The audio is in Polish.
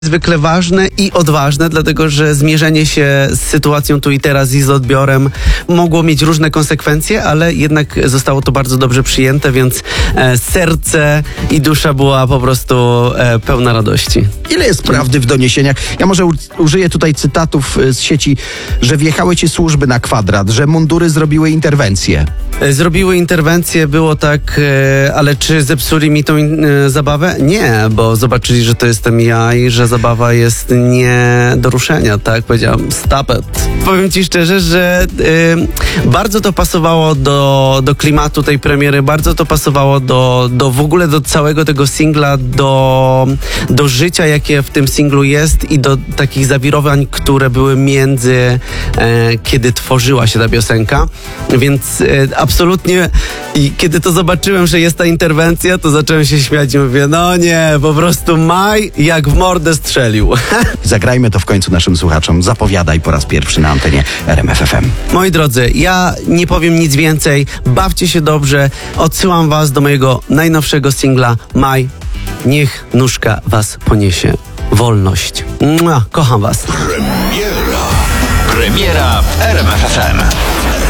Zwykle ważne i odważne, dlatego że zmierzenie się z sytuacją tu i teraz i z odbiorem mogło mieć różne konsekwencje, ale jednak zostało to bardzo dobrze przyjęte, więc serce i dusza była po prostu pełna radości. Ile jest prawdy w doniesieniach? Ja może użyję tutaj cytatów z sieci, że wjechały ci służby na kwadrat, że mundury zrobiły interwencję. Zrobiły interwencję, było tak, ale czy zepsuli mi tą zabawę? Nie, bo zobaczyli, że to jestem ja i że zabawa jest nie do ruszenia, tak? Powiedziałam, stop it. Powiem ci szczerze, że bardzo to pasowało do klimatu tej premiery, bardzo to pasowało do w ogóle do całego tego singla, do życia, jakie w tym singlu jest i do takich zawirowań, które były między, kiedy tworzyła się ta piosenka, więc absolutnie i kiedy to zobaczyłem, że jest ta interwencja, to zacząłem się śmiać i mówię, no nie, po prostu Maj jak w mordę strzelił. Zagrajmy to w końcu naszym słuchaczom. Zapowiadaj po raz pierwszy na antenie RMF FM. Moi drodzy, ja nie powiem nic więcej. Bawcie się dobrze. Odsyłam was do mojego najnowszego singla Maj. Niech nóżka was poniesie. Wolność. Kocham was. Premiera w RMF FM.